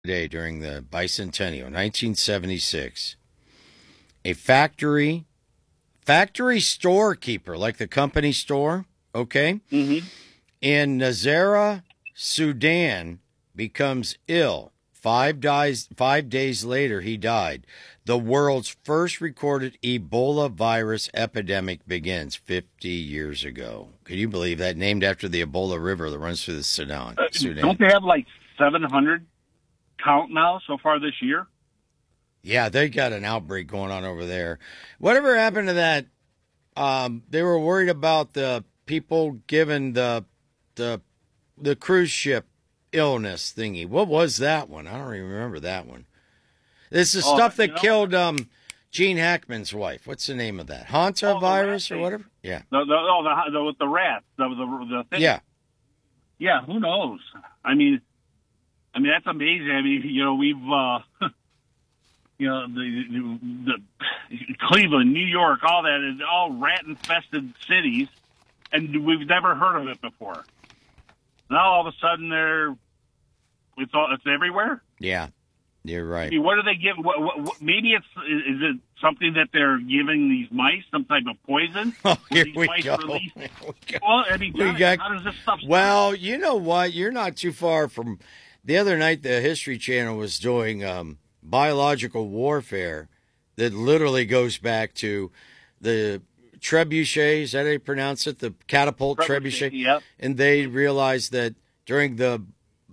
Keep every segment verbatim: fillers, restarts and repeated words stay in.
Day during the bicentennial, nineteen seventy-six. A factory factory storekeeper, like the company store, okay, Mm-hmm. in Nazara, Sudan, becomes ill. Five days, five days later, he died. The world's first recorded Ebola virus epidemic begins fifty years ago. Can you believe that? Named after the Ebola River that runs through the Sudan. Uh, Sudan. don't they have like seven hundred count now so far this year? Yeah, they got an outbreak going on over there. Whatever happened to that? Um, they were worried about the people given the the the cruise ship illness thingy. What was that one? I don't even remember that one. This is Oh, stuff you that know- killed um Gene Hackman's wife. What's the name of that? Hanta Oh, the virus rat or thing. whatever? Yeah. The the oh, the, the with the rats, the the the thing. Yeah. Yeah, who knows? I mean, I mean that's amazing. I mean, you know, we've uh, you know the, the the Cleveland, New York, all that is all rat infested cities, and we've never heard of it before. Now all of a sudden they're it's all it's everywhere. Yeah. You're I right. mean, what do they give? What, what, what, maybe it's is it something that they're giving these mice, some type of poison? Oh, Will here these we mice go. release- Here we go. Well, I mean, We Johnny, got- how does this stuff? start? Well, you know what? You're not too far from. The other night, the History Channel was doing um, biological warfare that literally goes back to the trebuchet. Is that how you pronounce it? The catapult trebuchet. Yep. And they realized that during the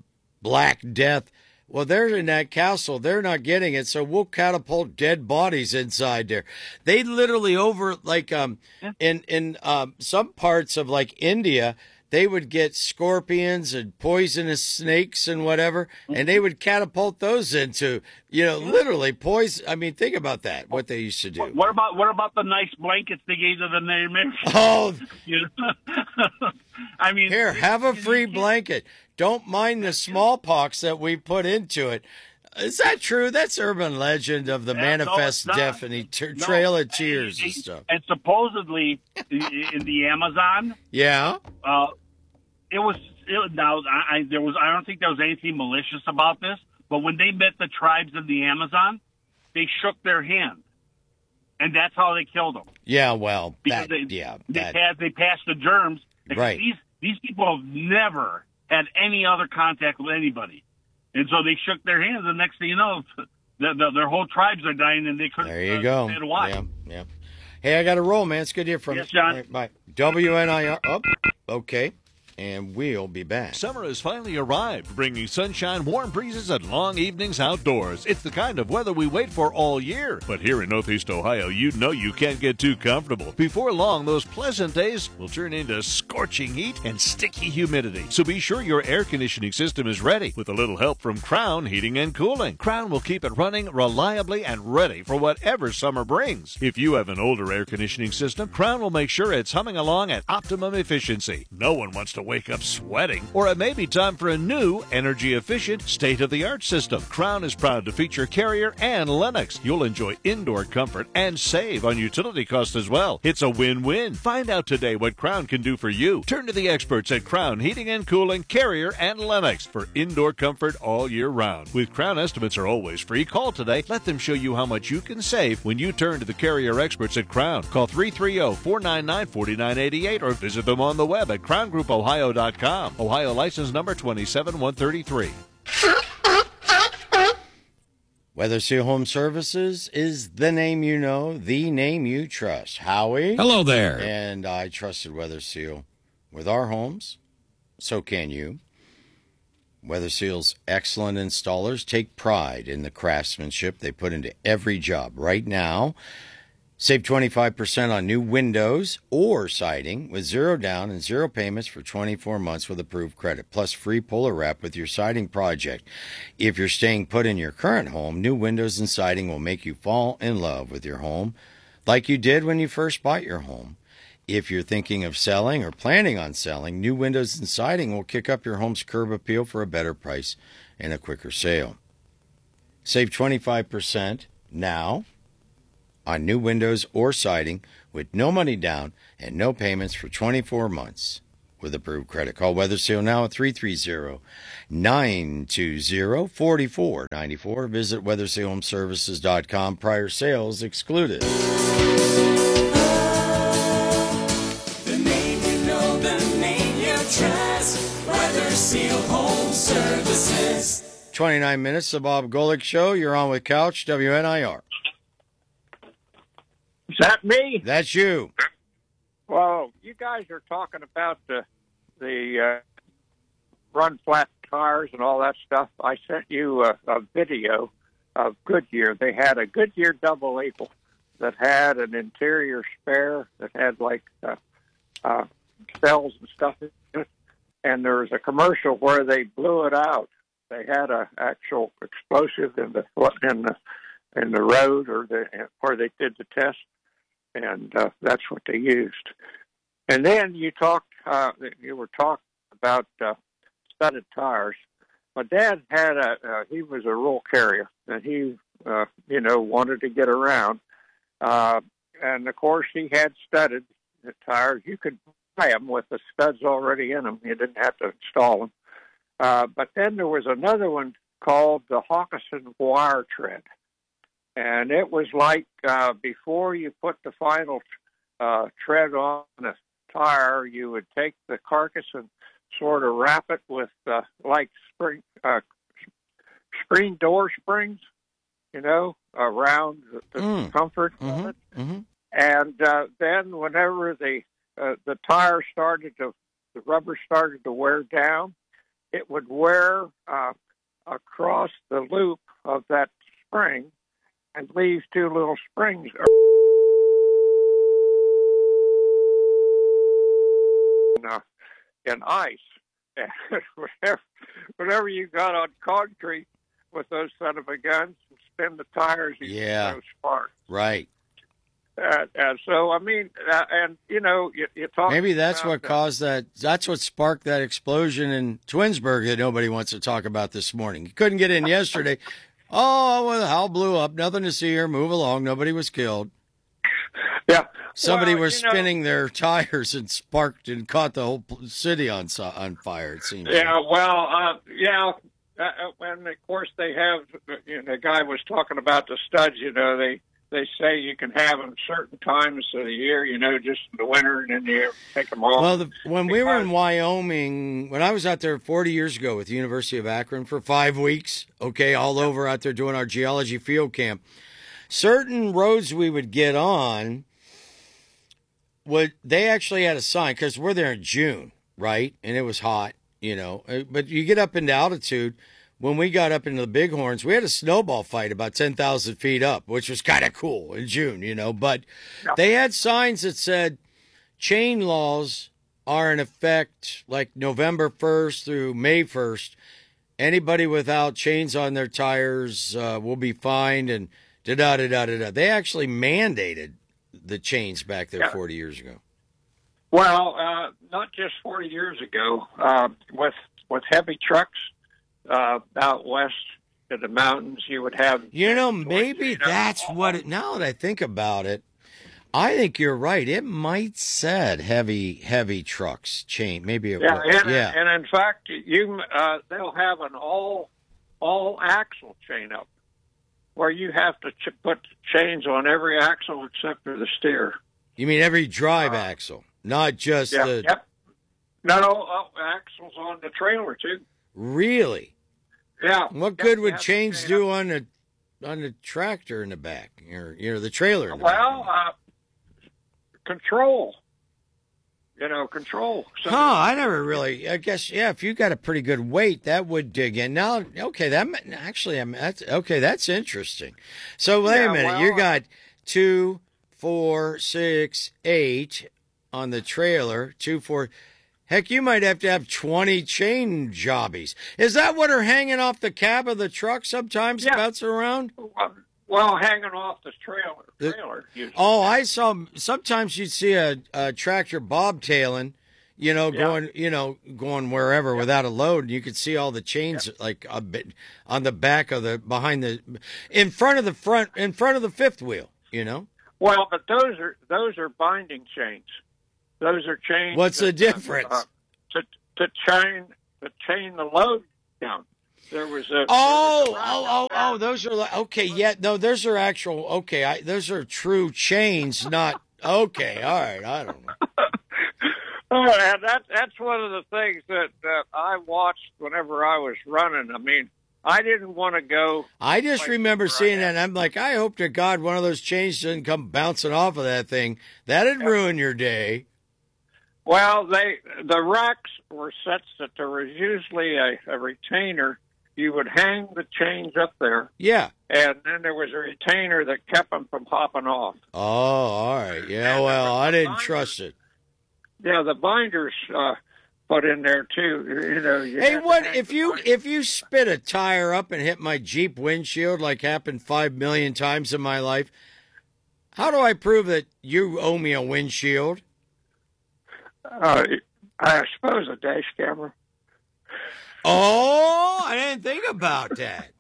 Black Death, well, they're in that castle. They're not getting it, so we'll catapult dead bodies inside there. They literally over like um Yeah. in in um some parts of like India, they would get scorpions and poisonous snakes and whatever, and they would catapult those into you know literally poison. I mean, think about that. What they used to do. What, what about what about the nice blankets they gave to the Native Americans? Oh, You know? I mean, here, have a free blanket. Don't mind the smallpox that we put into it. Is that true? That's urban legend of the Yeah, no, manifest it's not. death and the t- No, trail of and- tears and and, stuff. And supposedly in the Amazon, Yeah. uh, it was it, now. I, I there was I don't think there was anything malicious about this, but when they met the tribes in the Amazon, they shook their hand, and that's how they killed them. Yeah. Well, Because that, they, yeah. they That, had they passed the germs. Right. These these people have never had any other contact with anybody, and so they shook their hands. The next thing you know, the, the, their whole tribes are dying, and they couldn't. there you uh, go. say why. Yeah. Yeah. Hey, I got to roll, man. It's good to hear from Yes, you. John. All right, bye. W N I R. Oh, okay. And we'll be back. Summer has finally arrived, bringing sunshine, warm breezes, and long evenings outdoors. It's the kind of weather we wait for all year. But here in Northeast Ohio, you know you can't get too comfortable. Before long, those pleasant days will turn into scorching heat and sticky humidity. So be sure your air conditioning system is ready with a little help from Crown Heating and Cooling. Crown will keep it running reliably and ready for whatever summer brings. If you have an older air conditioning system, Crown will make sure it's humming along at optimum efficiency. No one wants to wake up sweating, or it may be time for a new, energy-efficient, state-of-the-art system. Crown is proud to feature Carrier and Lennox. You'll enjoy indoor comfort and save on utility costs as well. It's a win-win. Find out today what Crown can do for you. Turn to the experts at Crown Heating and Cooling, Carrier, and Lennox for indoor comfort all year round. With Crown, estimates are always free. Call today. Let them show you how much you can save when you turn to the Carrier experts at Crown. Call three three zero, four nine nine, four nine eight eight or visit them on the web at crown group ohio dot com. Ohio license number two seven one three three. Weather Seal Home Services is the name you know, the name you trust. Howie. Hello there. And I trusted Weather Seal with our homes. So can you. Weather Seal's excellent installers take pride in the craftsmanship they put into every job. Right now, save twenty-five percent on new windows or siding with zero down and zero payments for twenty-four months with approved credit, plus free puller wrap with your siding project. If you're staying put in your current home, new windows and siding will make you fall in love with your home like you did when you first bought your home. If you're thinking of selling or planning on selling, new windows and siding will kick up your home's curb appeal for a better price and a quicker sale. Save twenty-five percent now on new windows or siding with no money down and no payments for twenty-four months. with approved credit. Call Weather Seal now at three three zero, nine two zero, four four nine four. Visit weather seal home services dot com. Prior sales excluded. The name you know, the name you trust. Weather Seal Home Services. twenty-nine minutes, the Bob Golick Show. You're on with Couch, W N I R. Is that me? That's you. Well, you guys are talking about the the uh, run flat tires and all that stuff. I sent you a, a video of Goodyear. They had a Goodyear double eagle that had an interior spare that had like uh, uh, cells and stuff in it. And there was a commercial where they blew it out. They had a actual explosive in the in the in the road, or the where they did the test, and uh, that's what they used. And then you talked, uh, you were talking about uh, studded tires. My dad had a, uh, he was a rural carrier, and he, uh, you know, wanted to get around. Uh, and of course, he had studded tires. You could buy them with the studs already in them. You didn't have to install them. Uh, but then there was another one called the Hawkinson Wire Tread. And it was like uh, before you put the final uh, tread on the tire, you would take the carcass and sort of wrap it with uh, like spring uh, screen door springs, you know, around the, the Mm. comfort Mm-hmm. of it. Mm-hmm. And uh, then whenever the uh, the tire started to, the rubber started to wear down, it would wear uh, across the loop of that spring and leave two little springs in, uh, in ice. And whenever, whenever you got on concrete with those son of a guns and spin the tires, you Yeah. those sparks. Right. Uh, and so, I mean, uh, and, you know, you, you talk Maybe that's about, what uh, caused that. That's what sparked that explosion in Twinsburg that nobody wants to talk about this morning. You couldn't get in yesterday. Oh, well, the house blew up. Nothing to see here. Move along. Nobody was killed. Yeah. Somebody Well, was you know, spinning their tires and sparked and caught the whole pl- city on so- on fire, it seems. Yeah, well, uh, yeah. Uh, and, of course, they have, you know, the guy was talking about the studs, you know, they, they say you can have them certain times of the year, you know, just in the winter, and then you take them off. Well, the, when we were in Wyoming, when I was out there forty years ago with the University of Akron for five weeks, okay, all over out there doing our geology field camp, certain roads we would get on, would they actually had a sign, because we're there in June, right? And it was hot, you know. uh, But you get up into altitude. When we got up into the Bighorns, we had a snowball fight about ten thousand feet up, which was kind of cool in June, you know. But Yeah. they had signs that said chain laws are in effect like November first through May first. Anybody without chains on their tires uh, will be fined, and da-da-da-da-da-da. They actually mandated the chains back there Yeah. forty years ago. Well, uh, not just forty years ago, uh, with with heavy trucks uh, out west in the mountains, you would have. You know, maybe you know, that's what it, now that I think about it, I think you're right. It might said heavy, heavy trucks chain. Maybe it Yeah, was. and, Yeah. and in fact, you uh, they'll have an all all axle chain up, where you have to ch- put chains on every axle except for the steer. You mean every drive Uh, axle, not just Yeah, the. yep. No, no, uh, axles on the trailer too. Really? Yeah. What Yep, good you would have to chains chain do up. on the on the tractor in the back, or you know the trailer? In the Well, back? uh, control. You know, control. So, Huh, I never really. I guess yeah. If you got a pretty good weight, that would dig in. Now, okay, that ma- actually, I'm that's okay. That's interesting. So wait Yeah, a minute. well, you got two, four, six, eight on the trailer. Two, four. Heck, you might have to have twenty chain jobbies. Is that what are hanging off the cab of the truck sometimes? Yeah. Bouts around. Well, well, hanging off the trailer. The- Trailer. usually. Oh, I saw. Sometimes you'd see a, a tractor bobtailing, you know, Yeah. going, you know, going wherever without a load, and you could see all the chains like a bit on the back of the behind the, in front of the front, in front of the fifth wheel. You know, Well, but those are those are binding chains. Those are chains. what's the that, difference? Uh, to to chain to chain the load down. There was a Oh, there was a oh, oh, oh! Those are like, okay. Yeah, no, those are actual. Okay, I, those are true chains, not okay. All right, I don't know. Oh, and that that's one of the things that uh, I watched whenever I was running. I mean, I didn't want to go. I just like remember where I seeing that, had- and I'm like, I hope to God one of those chains doesn't come bouncing off of that thing. That'd ruin your day. Well, they the racks were such that there was usually a, a retainer. You would hang the chains up there, Yeah. and then there was a retainer that kept them from hopping off. Oh, all right. Yeah. Well, I didn't trust it. Yeah, the binders uh, put in there too. You know. You Hey, had to what hang if the you binder. if you spit a tire up and hit my Jeep windshield like happened five million times in my life? How do I prove that you owe me a windshield? Uh, I suppose a dash camera. Oh, I didn't think about that.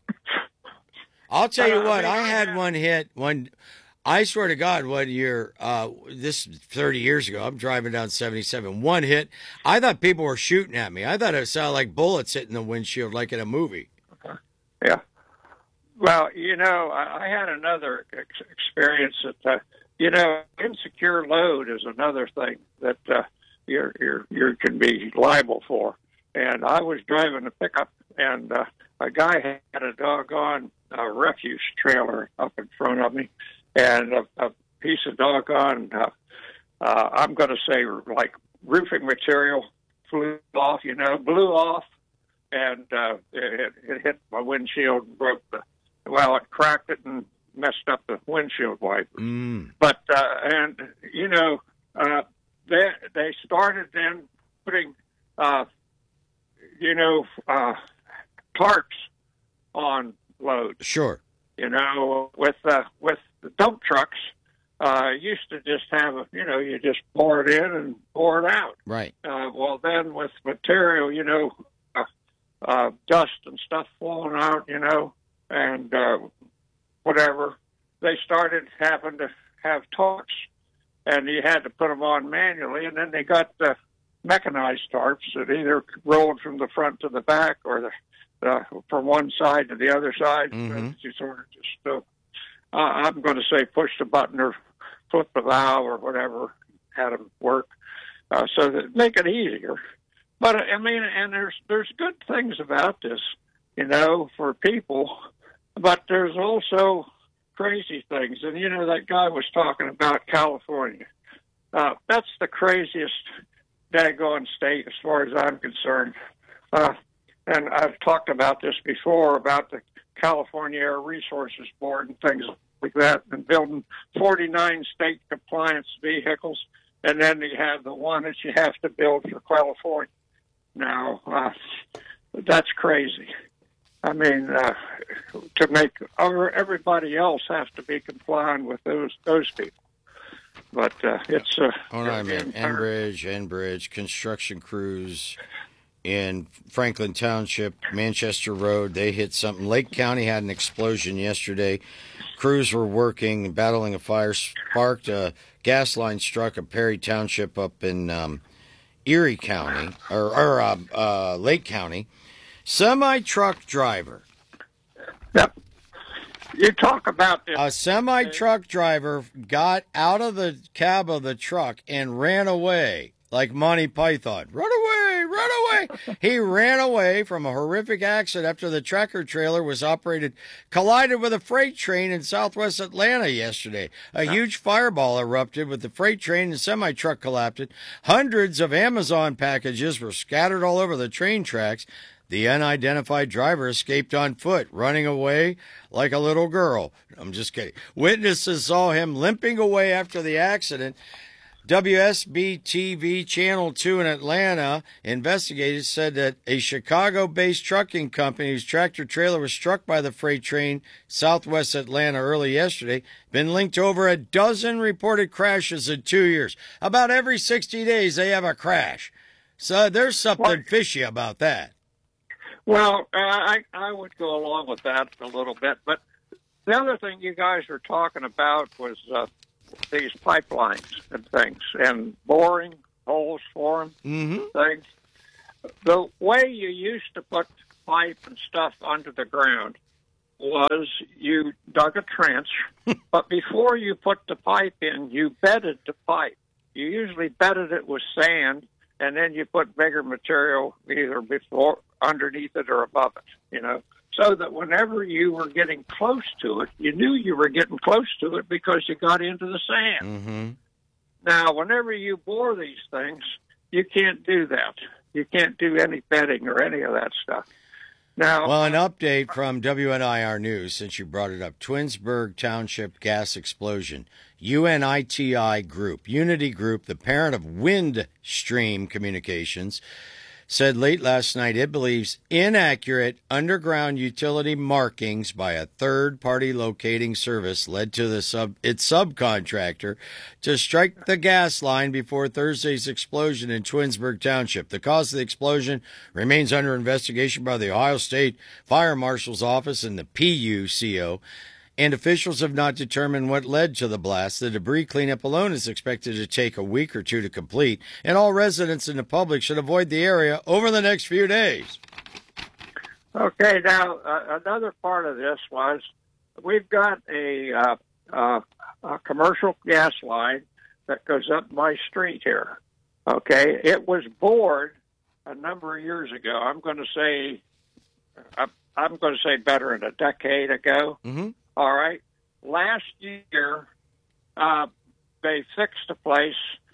I'll tell you Uh, I what, mean, I I had had- one hit one. I swear to God, one year, uh, this thirty years ago, I'm driving down seventy-seven. One hit, I thought people were shooting at me. I thought it sounded like bullets hitting the windshield, like in a movie. Yeah. Well, you know, I, I had another ex- experience that, uh, you know, insecure load is another thing that uh, you're, you're, you can be liable for. And I was driving a pickup, and uh, a guy had a doggone uh, refuse trailer up in front of me, and a, a piece of doggone, uh, uh, I'm going to say, like roofing material flew off, you know, blew off, and uh, it, it hit my windshield and broke the, well, it cracked it and messed up the windshield wiper. Mm. But, uh, and, you know, uh, they, they started then putting, uh, you know, uh, tarps on loads, Sure. you know, with, uh, with the dump trucks. Uh, used to just have a, you know, you just pour it in and pour it out. Right. Uh, well, then with material, you know, uh, uh, dust and stuff flowing out, you know, and uh, whatever, they started having to have tarps, and you had to put them on manually, and then they got the mechanized tarps that either rolled from the front to the back or the, uh, from one side to the other side. Mhm. You sort of just, uh, uh, I'm going to say push the button or flip the valve or whatever, had them work. Uh, so that make it easier. But I mean, and there's there's good things about this, you know, for people. But there's also crazy things, and you know that guy was talking about California. Uh, that's the craziest daggone state as far as I'm concerned. Uh, and I've talked about this before about the California Air Resources Board and things like that, and building forty-nine state compliance vehicles. And then you have the one that you have to build for California. Now, uh, that's crazy. I mean, uh, to make other, everybody else have to be complying with those those people. But uh, it's uh, Oh, no, I mean, entire- Enbridge, Enbridge, construction crews in Franklin Township, Manchester Road, they hit something. Lake County had an explosion yesterday. Crews were working, battling a fire, sparked a gas line struck a Perry Township up in um, Erie County, or, or uh, uh, Lake County. Semi-truck driver. Yep. You talk about this. A semi-truck driver got out of the cab of the truck and ran away like Monty Python. Run away, run away. He ran away from a horrific accident after the tractor trailer was operated, collided with a freight train in southwest Atlanta yesterday. A huge fireball erupted with the freight train and semi-truck collapsed. Hundreds of Amazon packages were scattered all over the train tracks. The unidentified driver escaped on foot, running away like a little girl. I'm just kidding. Witnesses saw him limping away after the accident. W S B T V Channel two in Atlanta investigators said that a Chicago-based trucking company whose tractor trailer was struck by the freight train southwest Atlanta early yesterday been linked to over a dozen reported crashes in two years. About every sixty days they have a crash. So there's something What? fishy about that. Well, uh, I I would go along with that a little bit, but the other thing you guys were talking about was uh, these pipelines and things, and boring holes for them, Mm-hmm. things. the way you used to put pipe and stuff under the ground was you dug a trench, but before you put the pipe in, you bedded the pipe. You usually bedded it with sand, and then you put bigger material either before, underneath it, or above it, you know, so that whenever you were getting close to it, you knew you were getting close to it because you got into the sand. Mm-hmm. Now, whenever you bore these things, you can't do that. You can't do any bedding or any of that stuff. Now, well, an update from W N I R News, since you brought it up. Twinsburg Township gas explosion. U N I T I Group, Unity Group, the parent of Windstream Communications, said late last night it believes inaccurate underground utility markings by a third-party locating service led to the sub its subcontractor to strike the gas line before Thursday's explosion in Twinsburg Township. The cause of the explosion remains under investigation by the Ohio State Fire Marshal's Office and the P U C O, and officials have not determined what led to the blast. The debris cleanup alone is expected to take a week or two to complete, and all residents and the public should avoid the area over the next few days. Okay, now, uh, another part of this was we've got a, uh, uh, a commercial gas line that goes up my street here. Okay, it was bored a number of years ago. I'm going to say, I'm going to say better than a decade ago. Mm-hmm. All right. Last year, uh, they fixed a place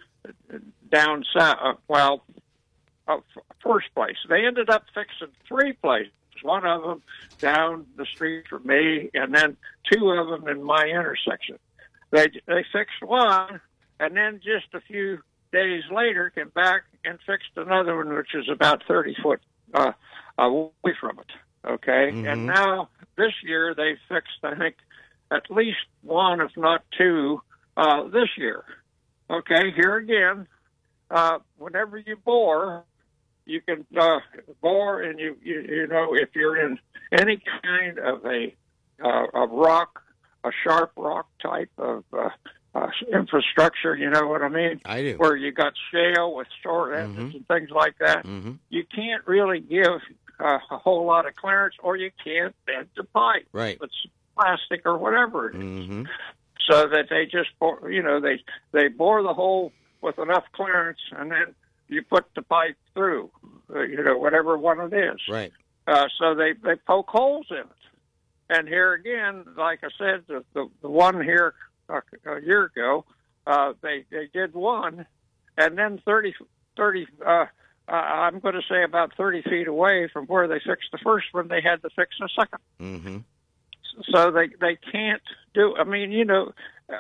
down south. Uh, well, uh, first place. They ended up fixing three places. One of them down the street from me, and then two of them in my intersection. They they fixed one, and then just a few days later came back and fixed another one, which is about thirty foot uh, away from it. Okay, Mm-hmm. and now this year they fixed, I think, at least one, if not two, uh, this year. Okay, here again, uh, whenever you bore, you can uh, bore, and you, you you know if you're in any kind of a uh, a rock, a sharp rock type of uh, uh, infrastructure, you know what I mean? I do. Where you got shale with short ends Mhm. and things like that. Mm-hmm. You can't really give uh, a whole lot of clearance, or you can't bend the pipe. Right. It's plastic or whatever it is. Mm-hmm. So that they just, bore, you know, they they bore the hole with enough clearance, and then you put the pipe through, uh, you know, whatever one it is. Right. Uh, so they, they poke holes in it. And here again, like I said, the, the, the one here a, a year ago, uh, they, they did one, and then thirty, thirty uh, uh, I'm going to say about thirty feet away from where they fixed the first one, they had to fix the second. Mm-hmm. So they, they can't do, I mean, you know,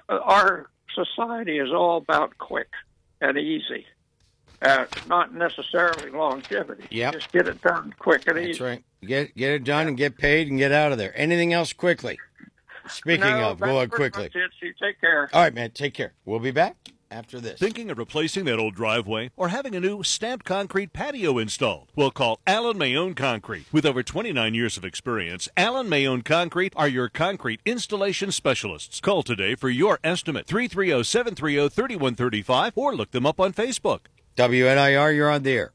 our society is all about quick and easy, uh, not necessarily longevity. Yep. Just get it done quick and That's easy. right. Get get it done and get paid and get out of there. Anything else quickly? Speaking No, of, that's go on pretty quickly. much it. You take care. All right, man. Take care. We'll be back after this. Thinking of replacing that old driveway or having a new stamped concrete patio installed? Well, call Allen Mayone Concrete. With over twenty-nine years of experience, Allen Mayone Concrete are your concrete installation specialists. Call today for your estimate, three three zero, seven three zero, three one three five, or look them up on Facebook. W N I R, you're on the air.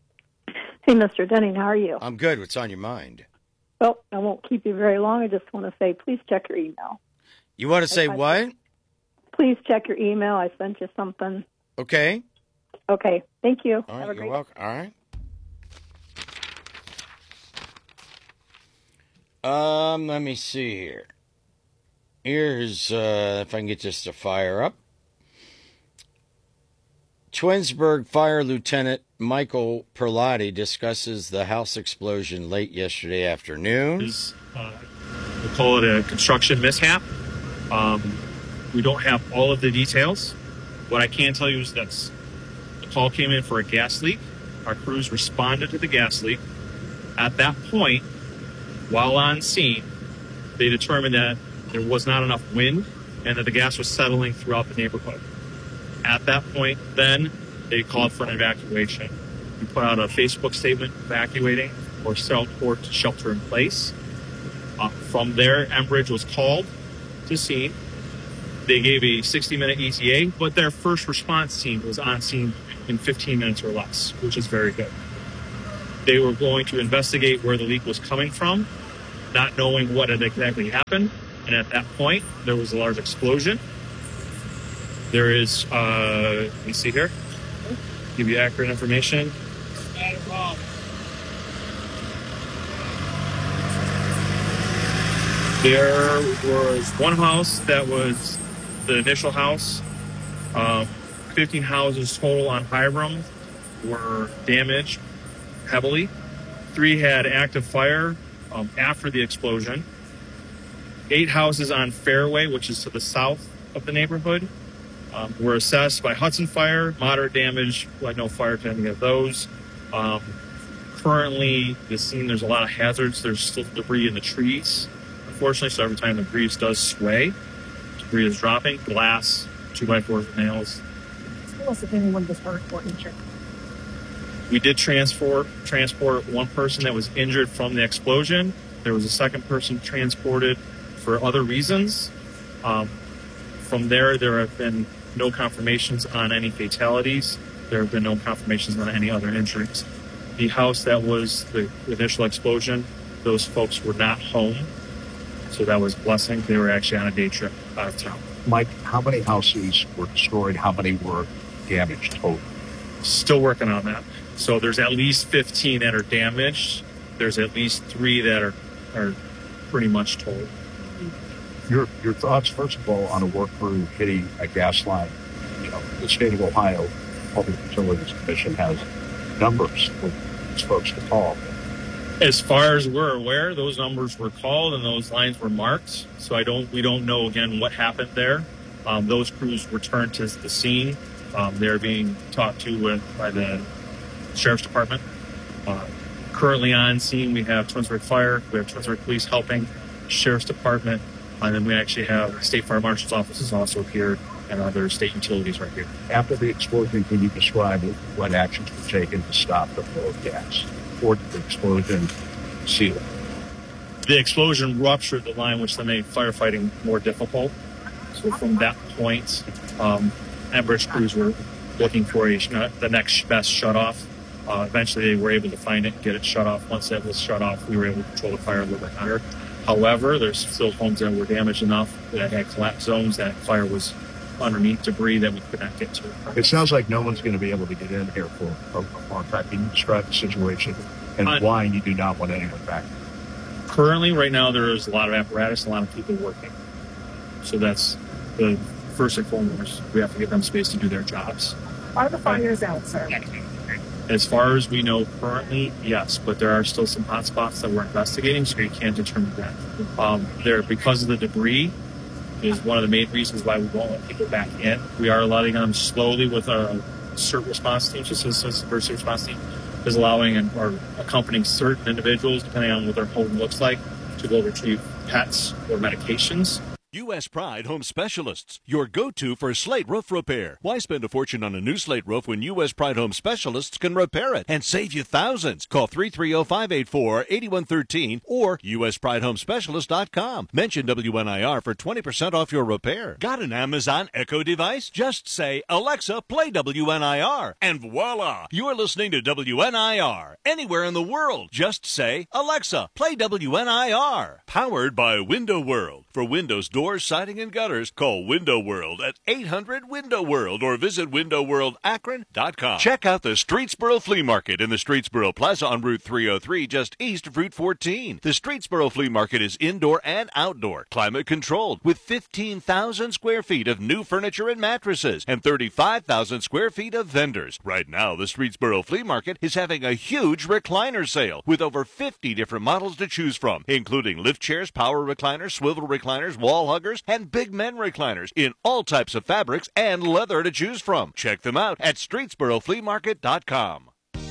Hey, Mister Denning, how are you? I'm good. What's on your mind? Well, I won't keep you very long. I just want to say, please check your email. You want to say I- what? Please check your email. I sent you something. Okay. Okay, thank you. All Have right. a You're great welcome. All right. Um, let me see here. Here's uh, if I can get this to fire up. Twinsburg Fire Lieutenant Michael Perlotti discusses the house explosion late yesterday afternoon. is, uh, we call it a construction mishap. Um, we don't have all of the details. What I can tell you is this. The call came in for a gas leak. Our crews responded to the gas leak. At that point, while on scene, they determined that there was not enough wind and that the gas was settling throughout the neighborhood. At that point, then, they called for an evacuation. We put out a Facebook statement evacuating or Southport to shelter in place. Uh, from there, Enbridge was called to scene. They gave a sixty minute E T A, but their first response team was on scene in fifteen minutes or less, which is very good. They were going to investigate where the leak was coming from, not knowing what had exactly happened. And at that point, there was a large explosion. There is, uh, let me see here, give you accurate information. There was one house that was the initial house. Um, fifteen houses total on Hiram were damaged heavily. Three had active fire um, after the explosion. Eight houses on Fairway, which is to the south of the neighborhood, um, were assessed by Hudson Fire. Moderate damage, like no fire to any of those. Um, currently, the scene, there's a lot of hazards. There's still debris in the trees, unfortunately, so every time the breeze does sway, debris is dropping. Glass, two by fours, nails. Tell us if anyone was hurt or injured. We did transport transport one person that was injured from the explosion. There was a second person transported for other reasons. Um, from there, there have been no confirmations on any fatalities. There have been no confirmations on any other injuries. The house that was the initial explosion, those folks were not home, so that was a blessing. They were actually on a day trip out of town. Mike, how many houses were destroyed? How many were damaged total? Still working on that. So there's at least fifteen that are damaged. There's at least three that are, are pretty much total. Your your thoughts, first of all, on a work crew hitting a gas line. You know, the state of Ohio Public Utilities Commission has numbers for these folks to call. As far as we're aware, those numbers were called and those lines were marked. So I don't, we don't know again what happened there. Um, those crews returned to the scene. Um, they're being talked to with by the Sheriff's Department. Uh, currently on scene, we have Twinsburg Fire, we have Twinsburg Police helping, Sheriff's Department, and then we actually have State Fire Marshal's office is also here, and other state utilities right here. After the explosion, can you describe what actions were taken to stop the flow of gas? Or did the explosion seal it? The explosion ruptured the line, which then made firefighting more difficult. So from that point, um, Enbridge crews were looking for a, the next best shutoff. Uh, eventually, they were able to find it and get it shut off. Once that was shut off, we were able to control the fire a little bit better. However, there's still homes that were damaged enough that had collapse zones that fire was underneath debris that we could not get to. It sounds like no one's going to be able to get in here for a contract. Can you describe the situation and uh, why you do not want anyone back? Currently, right now, there is a lot of apparatus, a lot of people working. So that's the first and foremost. We have to give them space to do their jobs. Are the fires out, sir? As far as we know currently, yes, but there are still some hot spots that we're investigating, so you can't determine that. Um, there, because of the debris, is one of the main reasons why we won't let people back in. We are letting them slowly with our CERT response team, so Citizens Emergency Response Team, is allowing and or accompanying certain individuals, depending on what their home looks like, to go retrieve pets or medications. U S Pride Home Specialists, your go-to for slate roof repair. Why spend a fortune on a new slate roof when U S Pride Home Specialists can repair it and save you thousands? Call three three zero, five eight four, eight one one three or U S Pride Home Specialist dot com. Mention W N I R for twenty percent off your repair. Got an Amazon Echo device? Just say, Alexa, play W N I R, and voila! You're listening to W N I R. Anywhere in the world, just say, Alexa, play W N I R. Powered by Window World. For Windows, doors, siding, and gutters, call Window World at eight hundred window world or visit window world akron dot com. Check out the Streetsboro Flea Market in the Streetsboro Plaza on Route three oh three, just east of Route fourteen. The Streetsboro Flea Market is indoor and outdoor, climate controlled, with fifteen thousand square feet of new furniture and mattresses and thirty-five thousand square feet of vendors. Right now, the Streetsboro Flea Market is having a huge recliner sale with over fifty different models to choose from, including lift chairs, power recliners, swivel recliners, wall huggers, and big men recliners in all types of fabrics and leather to choose from. Check them out at streetsboro flea market dot com.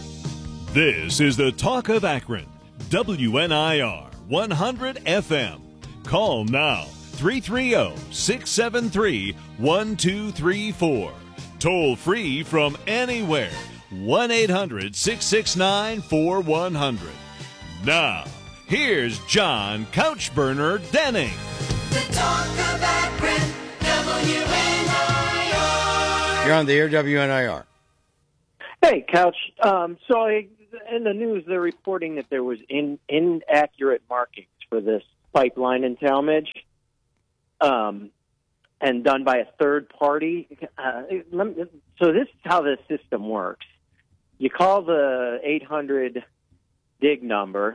This is the Talk of Akron, W N I R one hundred F M. Call now, three three zero, six seven three, one two three four. Toll free from anywhere, one eight hundred, six six nine, four one zero zero. Now, here's John Couchburner Denning. The Talk of Akron, W N I R. You're on the air, W N I R. Hey, Couch. Um, so I, in the news, they're reporting that there was in, inaccurate markings for this pipeline in Talmadge, um, and done by a third party. Uh, let me, so this is how this system works. You call the eight hundred dig number,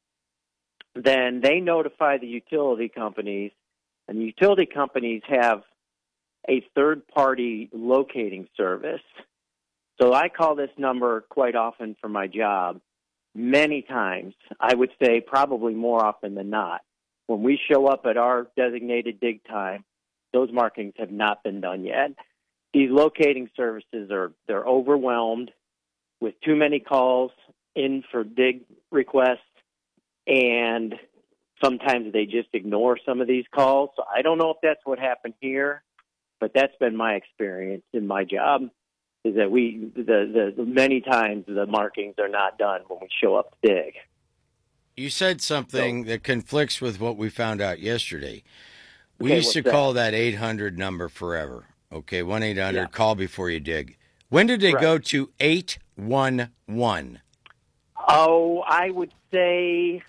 then they notify the utility companies, and the utility companies have a third-party locating service. So I call this number quite often for my job, many times. I would say probably more often than not. When we show up at our designated dig time, those markings have not been done yet. These locating services are they're overwhelmed with too many calls in for dig requests, and sometimes they just ignore some of these calls. So I don't know if that's what happened here, but that's been my experience in my job, is that we, the, the, the many times the markings are not done when we show up to dig. You said something so, that conflicts with what we found out yesterday. We okay, used to that? call that eight hundred number forever. Okay, one eight hundred, yeah. call before you dig. When did it right. go to eight one one? Oh, I would say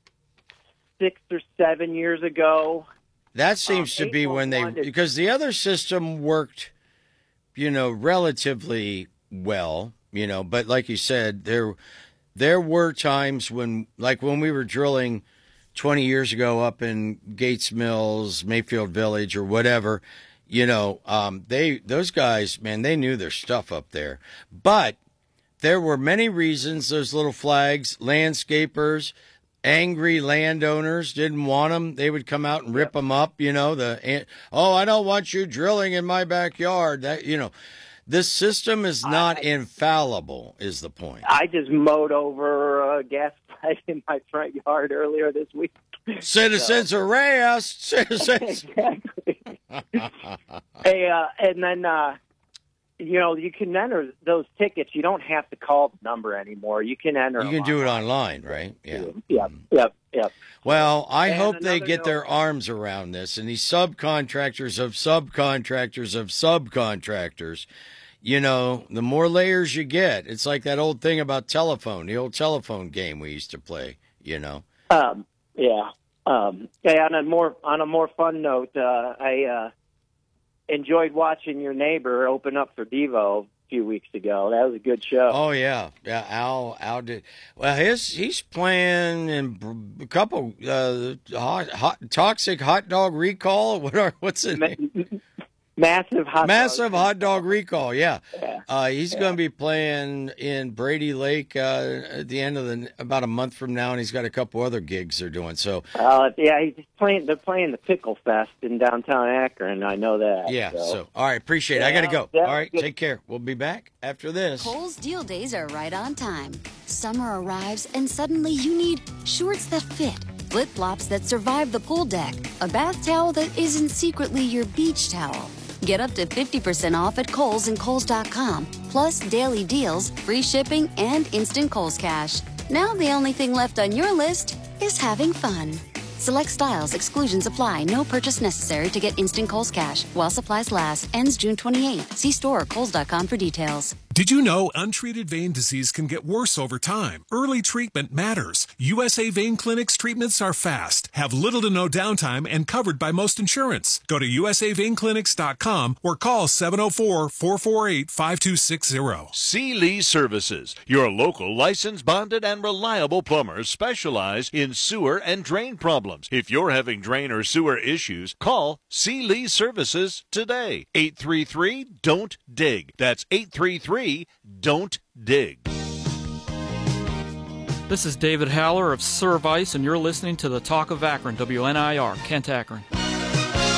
six or seven years ago. That seems um, to be when they, because the other system worked, you know, relatively well, you know, but like you said, there, there were times when, like when we were drilling twenty years ago up in Gates Mills, Mayfield Village or whatever, you know, um, they, those guys, man, they knew their stuff up there, but there were many reasons those little flags, landscapers, angry landowners didn't want them. They would come out and rip yep. them up, you know, the, oh, I don't want you drilling in my backyard. That, you know, this system is not I, infallible is the point. I just mowed over a gas pipe in my front yard earlier this week. Citizens so. arrest! Citizens! Exactly. hey, uh, and then, uh, you know, you can enter those tickets. You don't have to call the number anymore. You can enter You can do it online, right? Yeah. Yep, yep, yep. Well, I and hope they get note. their arms around this, and these subcontractors of subcontractors of subcontractors, you know, the more layers you get, it's like that old thing about telephone, the old telephone game we used to play, you know. Um, yeah. Um, hey, on a more on a more fun note, uh, I uh, enjoyed watching your neighbor open up for Devo a few weeks ago. That was a good show. Oh yeah, yeah. Al, Al did well. His he's playing in a couple uh, hot, hot, toxic hot dog recall. What are what's it? Ma- massive hot massive dog. hot dog recall. Yeah, yeah. Uh, he's yeah. going to be playing in Brady Lake uh, at the end of the about a month from now, and he's got a couple other gigs they're doing. So uh, yeah, he's playing. They're playing the Pickle Fest in downtown Akron. I know that. Yeah. So, so all right, appreciate it. yeah, I got to go. yeah, All right, good. take care. We'll be back after this. Kohl's deal days are right on time. Summer arrives and suddenly you need shorts that fit, flip-flops that survive the pool deck, a bath towel that isn't secretly your beach towel. Get up to fifty percent off at Kohl's and Kohl's dot com, plus daily deals, free shipping, and instant Kohl's Cash. Now the only thing left on your list is having fun. Select styles, exclusions apply. No purchase necessary to get instant Kohl's Cash. While supplies last. Ends June twenty-eighth. See store or Kohl's dot com for details. Did you know untreated vein disease can get worse over time? Early treatment matters. U S A Vein Clinic's treatments are fast, have little to no downtime, and covered by most insurance. Go to U S A Vein Clinics dot com or call seven oh four, four four eight, five two six zero. Sealy Services, your local licensed, bonded, and reliable plumbers specialize in sewer and drain problems. If you're having drain or sewer issues, call Sealy Services today. eight three three, don't dig. That's eight three three, don't dig. This is David Haller of Service, and you're listening to the Talk of Akron, W N I R, Kent, Akron.